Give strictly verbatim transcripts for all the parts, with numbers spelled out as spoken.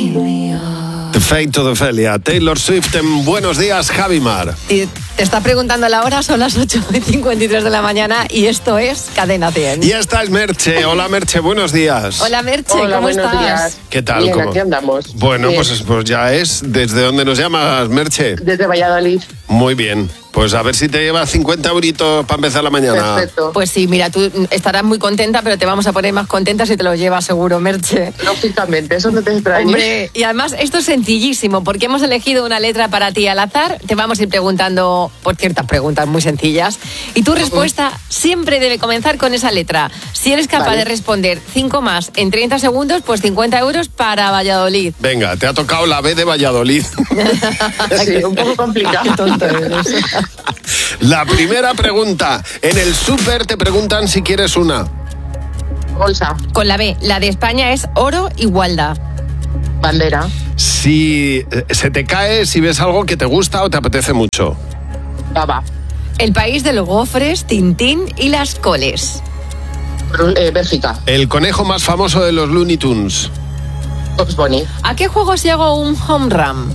The Fate to the Felia, Taylor Swift en Buenos Días, Javi Mar. Y te está preguntando la hora, son las ocho y cincuenta y tres de la mañana y esto es Cadena cien. Y esta es Merche. Hola Merche, buenos días. Hola Merche, Hola, ¿cómo buenos estás? días. ¿Qué tal? Bien, ¿Cómo? aquí andamos. Bueno, Bien. pues, pues ya es. ¿Desde dónde nos llamas, Merche? Desde Valladolid. Muy bien. Pues a ver si te llevas cincuenta euritos para empezar la mañana. Perfecto. Pues sí, mira, tú estarás muy contenta, pero te vamos a poner más contenta si te lo llevas seguro, Merche. Lógicamente, eso no te extraña. Hombre, y además esto es sencillísimo, porque hemos elegido una letra para ti al azar. Te vamos a ir preguntando por ciertas preguntas muy sencillas. Y tu respuesta siempre debe comenzar con esa letra. Si eres capaz Vale. de responder cinco más en treinta segundos, pues cincuenta euros para Valladolid. Venga, te ha tocado la B de Valladolid. Sí, un poco complicado. Qué tonto eres. La primera pregunta. En el súper te preguntan si quieres una. Bolsa, Con la B, la de España es oro y Gualda. bandera, Si eh, se te cae, si ves algo que te gusta o te apetece mucho. baba, El país de los gofres, Tintín y las coles. Ru- eh, Bélgica, El conejo más famoso de los Looney Tunes. Bugs Bunny, ¿A qué juego se hago un home run?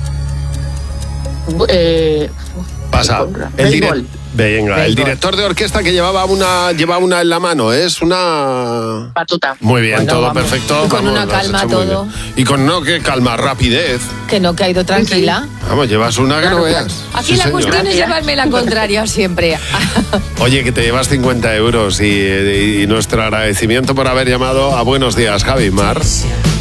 Bu- eh, Pasa. El, béisbol. dire- Venga, el Béisbol. director de orquesta que llevaba una, lleva una en la mano, es una... Batuta, Muy bien, Bueno, todo vamos. perfecto. Y con una lo has calma hecho muy todo. bien. Y con no, que calma, rapidez. Que no, que ha ido tranquila. Vamos, llevas una que Claro, no claro. veas. Aquí Sí, la señor. cuestión es Gracias. llevarme la contraria siempre. Oye, que te llevas cincuenta euros y, y nuestro agradecimiento por haber llamado a Buenos Días, Javi Mar.